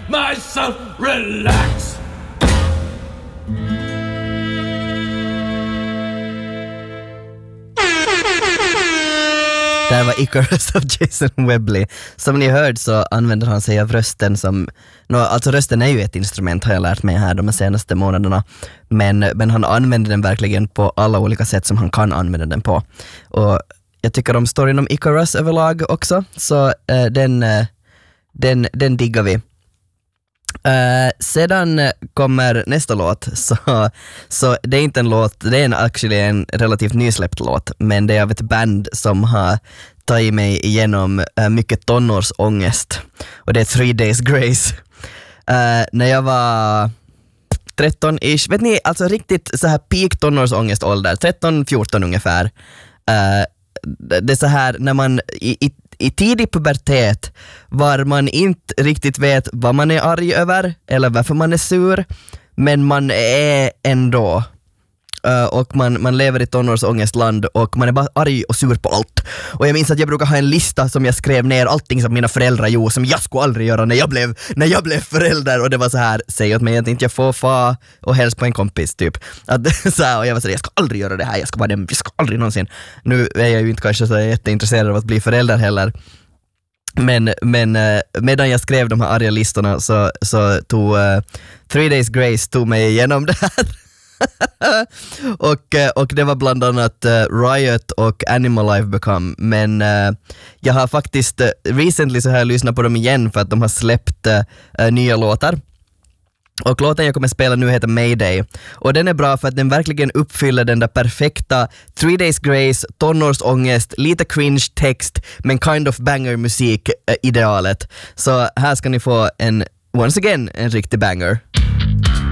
myself relax. Det här var Icarus av Jason Webley. Som ni hörde så använder han sig av rösten som... alltså rösten är ju ett instrument har jag lärt mig här de senaste månaderna. Men han använder den verkligen på alla olika sätt som han kan använda den på. Och jag tycker om storyn om Icarus överlag också. Så den diggar vi. Sedan kommer nästa låt så det är inte en låt, det är actually en relativt nysläppt låt, men det är av ett band som har tagit mig igenom mycket tonårsångest, och det är 3 Days Grace. När jag var 13-ish, vet ni, alltså riktigt så här peak tonårsångestålder, 13-14 ungefär. Det är så här när man i tidig pubertet var man inte riktigt vet vad man är arg över eller varför man är sur, men man är ändå och man lever i tonårsångestland och man är bara arg och sur på allt. Och jag minns att jag brukar ha en lista som jag skrev ner allting som mina föräldrar gjorde som jag skulle aldrig göra när jag blev förälder, och det var så här: säg åt mig att inte jag får fa och helst på en kompis typ att, så här, och jag var så här, jag ska aldrig göra det här, jag ska aldrig någonsin. Nu är jag ju inte kanske så jätteintresserad av att bli förälder heller, men medan jag skrev de här arga listorna så tog 3 Days Grace tog mig igenom det här. och det var bland annat Riot och Animal I've Become, men jag har faktiskt recently så här lyssnat på dem igen för att de har släppt nya låtar. Och låten jag kommer spela nu heter Mayday, och den är bra för att den verkligen uppfyller den där perfekta 3 Days Grace, tonårsångest, lite cringe text men kind of banger musik idealet. Så här ska ni få once again en riktig banger.